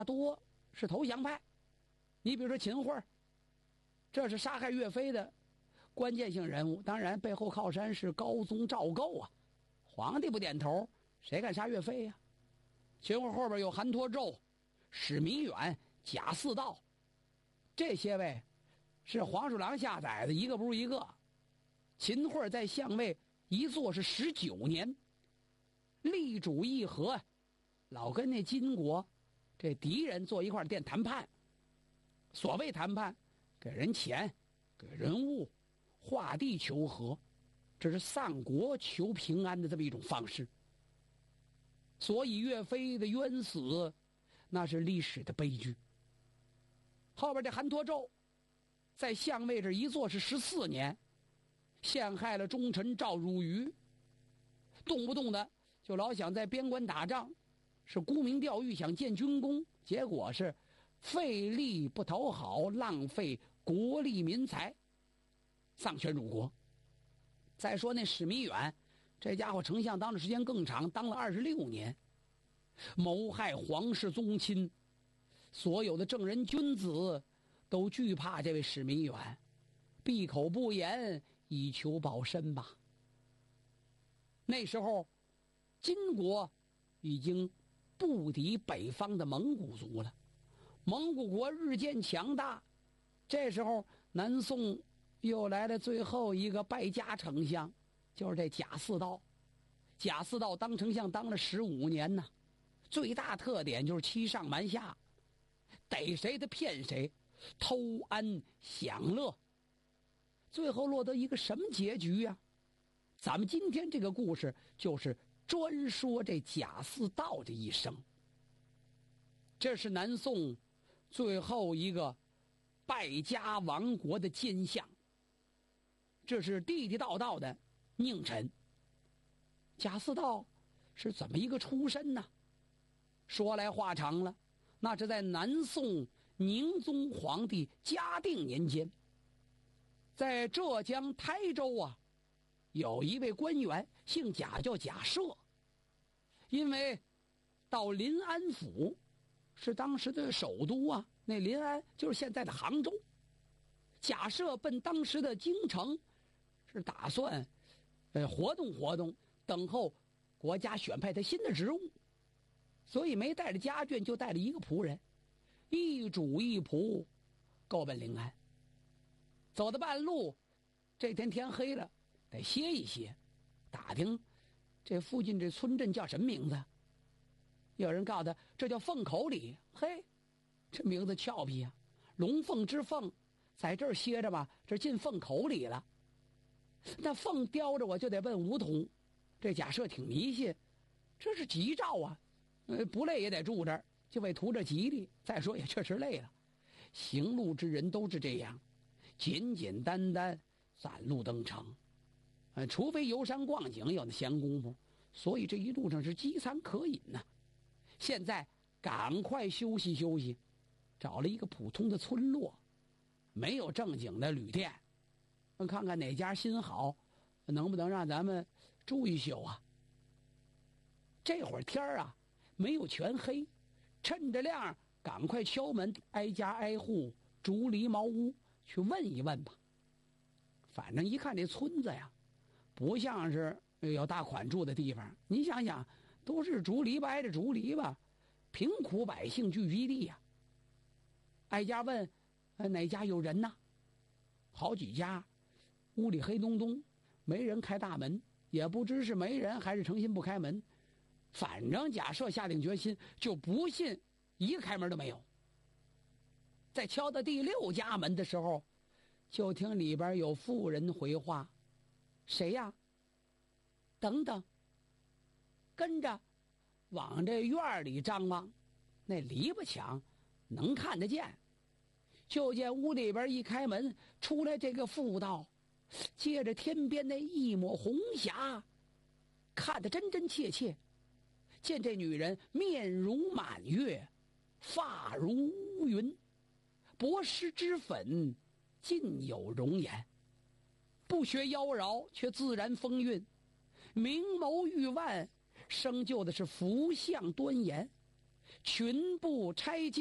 多是投降派。你比如说秦桧，这是杀害岳飞的关键性人物，当然背后靠山是高宗赵构啊。皇帝不点头，谁敢杀岳飞呀？秦桧后边有韩托胄、史弥远、贾似道，这些位是黄鼠狼下崽子，一个不如一个。秦桧在相位一坐是19年，力主议和，老跟那金国这敌人坐一块垫谈判。所谓谈判，给人钱，给人物，画地求和，这是丧国求平安的这么一种方式。所以岳飞的冤死，那是历史的悲剧。后边这韩托胄在相位这一坐是14年，陷害了忠臣赵汝愚，动不动的就老想在边关打仗，是沽名钓誉，想建军功，结果是费力不讨好，浪费国力民财，丧权辱国。再说那史弥远，这家伙丞相当的时间更长，当了26年，谋害皇室宗亲，所有的正人君子都惧怕这位史弥远，闭口不言，以求保身吧。那时候金国已经不敌北方的蒙古族了，蒙古国日渐强大。这时候南宋又来了最后一个败家丞相，就是这贾似道。贾似道当丞相当了15年呢，最大特点就是欺上瞒下，逮谁他骗谁，偷安享乐，最后落得一个什么结局呀？咱们今天这个故事就是专说这贾似道这一生。这是南宋最后一个败家亡国的奸相，这是地地道道的佞臣。贾似道是怎么一个出身呢？说来话长了，那是在南宋宁宗皇帝嘉定年间，在浙江台州啊，有一位官员姓贾，叫贾赦。因为到临安府是当时的首都啊，那临安就是现在的杭州。贾赦奔当时的京城，是打算活动活动，等候国家选派他新的职务，所以没带着家眷，就带了一个仆人，一主一仆，够奔临安。走到半路，这天天黑了，得歇一歇，打听这附近这村镇叫什么名字。有人告诉他，这叫凤口里。嘿，这名字俏皮啊，龙凤之凤，在这儿歇着吧，这进凤口里了。那凤叼着我就得问梧桐。这贾赦挺迷信，这是吉兆啊，不累也得住这儿，就为图这吉利。再说也确实累了，行路之人都是这样，简简单单赶路登城，除非游山逛景有那闲工夫，所以这一路上是饥餐渴饮呐。现在赶快休息休息，找了一个普通的村落，没有正经的旅店，看看哪家新好，能不能让咱们住一宿啊？这会儿天啊没有全黑，趁着亮赶快敲门，挨家挨户竹篱茅屋去问一问吧。反正一看这村子呀，不像是有大款住的地方，你想想，都是竹篱笆挨着竹篱笆，贫苦百姓聚集地呀。挨家问，哪家有人呢？好几家，屋里黑咚咚，没人开大门，也不知是没人还是诚心不开门。反正贾赦下定决心，就不信一个开门都没有。在敲到第6家门的时候，就听里边有妇人回话：“谁呀？”等等，跟着往这院里张望，那篱笆墙能看得见。就见屋里边一开门，出来这个妇道，借着天边那一抹红霞，看得真真切切。见这女人面如满月，发如乌云，薄施脂粉，尽有容颜，不学妖娆，却自然风韵，明眸玉腕，生就的是福相端严， 群部拆进。